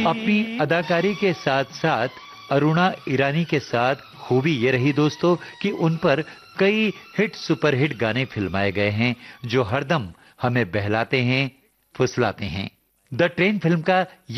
अपनी अदाकारी के साथ साथ अरुणा ईरानी के साथ खूबी ये रही दोस्तों कि उन पर कई हिट सुपरहिट गाने फिल्माए गए हैं जो हरदम हमें बहलाते हैं, फुसलाते हैं। द ट्रेन फिल्म का